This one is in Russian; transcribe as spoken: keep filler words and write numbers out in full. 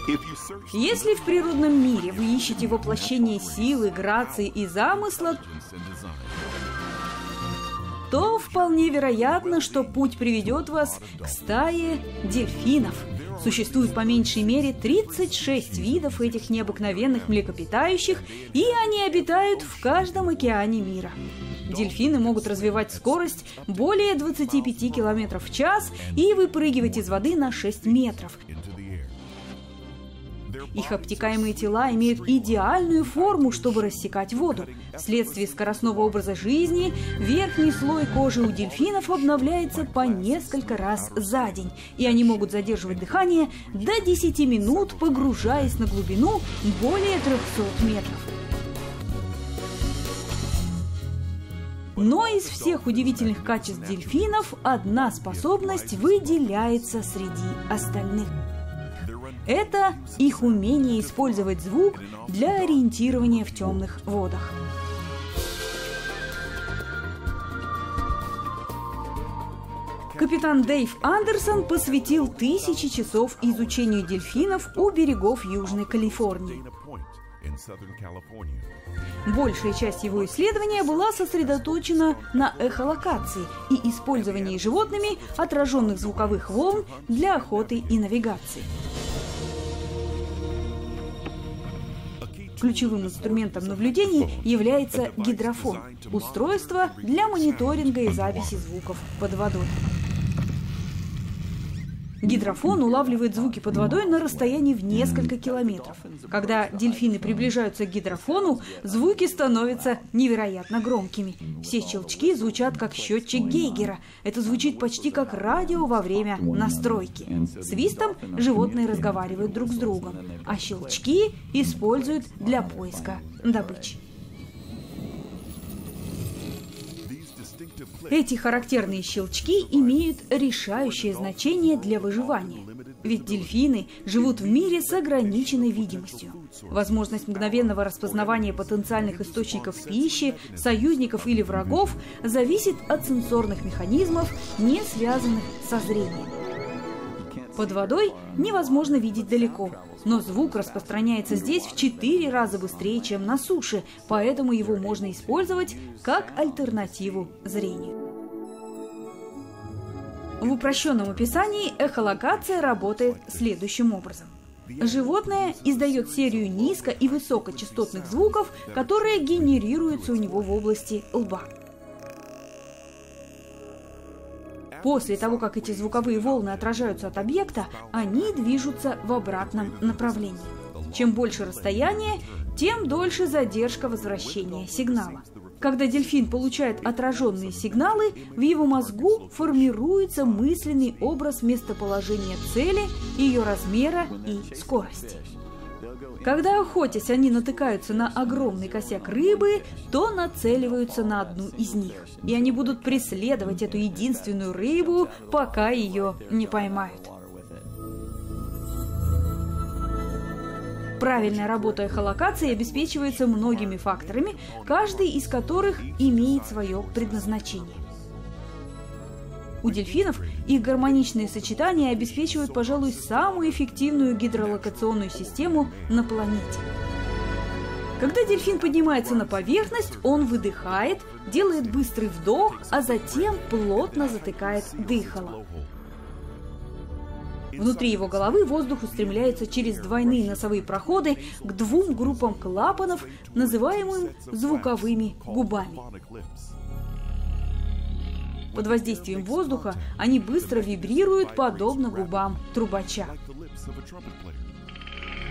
Если в природном мире вы ищете воплощение силы, грации и замысла, то вполне вероятно, что путь приведет вас к стае дельфинов. Существует по меньшей мере тридцать шесть видов этих необыкновенных млекопитающих, и они обитают в каждом океане мира. Дельфины могут развивать скорость более двадцати пяти километров в час и выпрыгивать из воды на шесть метров. Их обтекаемые тела имеют идеальную форму, чтобы рассекать воду. Вследствие скоростного образа жизни верхний слой кожи у дельфинов обновляется по несколько раз за день, и они могут задерживать дыхание до десяти минут, погружаясь на глубину более трёхсот метров. Но из всех удивительных качеств дельфинов одна способность выделяется среди остальных. Это их умение использовать звук для ориентирования в темных водах. Капитан Дэйв Андерсон посвятил тысячи часов изучению дельфинов у берегов Южной Калифорнии. Большая часть его исследования была сосредоточена на эхолокации и использовании животными отраженных звуковых волн для охоты и навигации. Ключевым инструментом наблюдений является гидрофон – устройство для мониторинга и записи звуков под водой. Гидрофон улавливает звуки под водой на расстоянии в несколько километров. Когда дельфины приближаются к гидрофону, звуки становятся невероятно громкими. Все щелчки звучат как счетчик Гейгера. Это звучит почти как радио во время настройки. Свистом животные разговаривают друг с другом, а щелчки используют для поиска добычи. Эти характерные щелчки имеют решающее значение для выживания. Ведь дельфины живут в мире с ограниченной видимостью. Возможность мгновенного распознавания потенциальных источников пищи, союзников или врагов зависит от сенсорных механизмов, не связанных со зрением. Под водой невозможно видеть далеко, но звук распространяется здесь в четыре раза быстрее, чем на суше, поэтому его можно использовать как альтернативу зрению. В упрощенном описании эхолокация работает следующим образом. Животное издает серию низко- и высокочастотных звуков, которые генерируются у него в области лба. После того, как эти звуковые волны отражаются от объекта, они движутся в обратном направлении. Чем больше расстояние, тем дольше задержка возвращения сигнала. Когда дельфин получает отраженные сигналы, в его мозгу формируется мысленный образ местоположения цели, ее размера и скорости. Когда, охотясь, они натыкаются на огромный косяк рыбы, то нацеливаются на одну из них. И они будут преследовать эту единственную рыбу, пока ее не поймают. Правильная работа эхолокации обеспечивается многими факторами, каждый из которых имеет свое предназначение. У дельфинов их гармоничные сочетания обеспечивают, пожалуй, самую эффективную гидролокационную систему на планете. Когда дельфин поднимается на поверхность, он выдыхает, делает быстрый вдох, а затем плотно затыкает дыхало. Внутри его головы воздух устремляется через двойные носовые проходы к двум группам клапанов, называемым звуковыми губами. Под воздействием воздуха они быстро вибрируют, подобно губам трубача.